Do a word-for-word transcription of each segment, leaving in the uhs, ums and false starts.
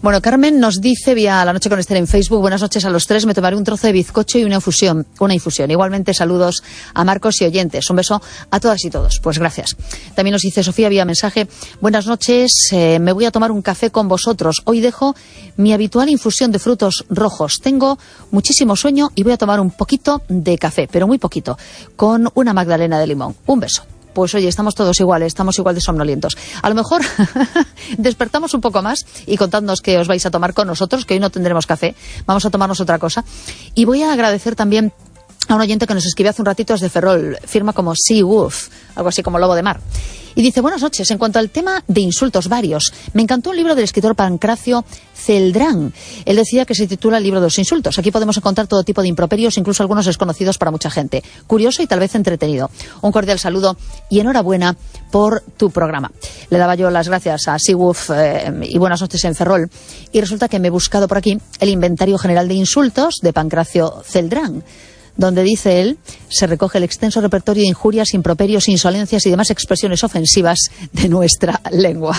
Bueno, Carmen nos dice vía La Noche con Esther en Facebook: buenas noches a los tres, me tomaré un trozo de bizcocho y una infusión, una infusión. Igualmente saludos a Marcos y oyentes. Un beso a todas y todos. Pues gracias. También nos dice Sofía vía mensaje: buenas noches, eh, me voy a tomar un café con vosotros. Hoy dejo mi habitual infusión de frutos rojos. Tengo muchísimo sueño y voy a tomar un poquito de café, pero muy poquito, con una magdalena de limón. Un beso. Pues oye, estamos todos iguales, estamos igual de somnolientos. A lo mejor despertamos un poco más y contadnos qué os vais a tomar con nosotros, que hoy no tendremos café, vamos a tomarnos otra cosa. Y voy a agradecer también a un oyente que nos escribió hace un ratito desde Ferrol, firma como Sea Wolf, algo así como lobo de mar. Y dice: buenas noches, en cuanto al tema de insultos varios, me encantó un libro del escritor Pancracio Celdrán. Él decía que se titula El libro de los insultos. Aquí podemos encontrar todo tipo de improperios, incluso algunos desconocidos para mucha gente. Curioso y tal vez entretenido. Un cordial saludo y enhorabuena por tu programa. Le daba yo las gracias a Seawolf eh, y buenas noches en Ferrol. Y resulta que me he buscado por aquí el inventario general de insultos de Pancracio Celdrán, donde, dice él, se recoge el extenso repertorio de injurias, improperios, insolencias y demás expresiones ofensivas de nuestra lengua.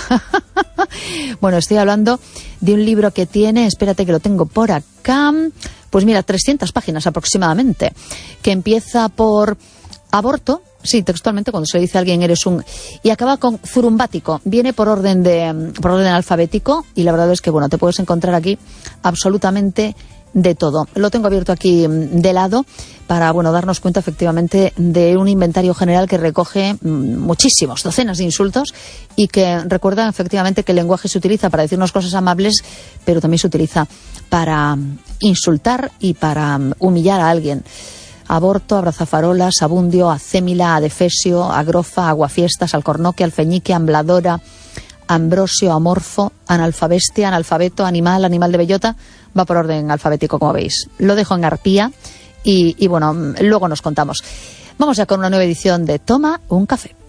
Bueno, estoy hablando de un libro que tiene, espérate que lo tengo por acá, pues mira, trescientas páginas aproximadamente, que empieza por aborto, sí, textualmente, cuando se le dice a alguien eres un... y acaba con zurumbático. Viene por orden de por orden alfabético y la verdad es que, bueno, te puedes encontrar aquí absolutamente de todo. Lo tengo abierto aquí de lado para, bueno, darnos cuenta efectivamente de un inventario general que recoge muchísimos, docenas de insultos y que recuerda efectivamente que el lenguaje se utiliza para decirnos cosas amables, pero también se utiliza para insultar y para humillar a alguien. Aborto, abrazafarolas, abundio, acémila, adefesio, agrofa, aguafiestas, alcornoque, alfeñique, ambladora, ambrosio, amorfo, analfabestia, analfabeto, animal, animal de bellota. Va por orden alfabético, como veis. Lo dejo en arpía y, y bueno, luego nos contamos. Vamos ya con una nueva edición de Toma un Café.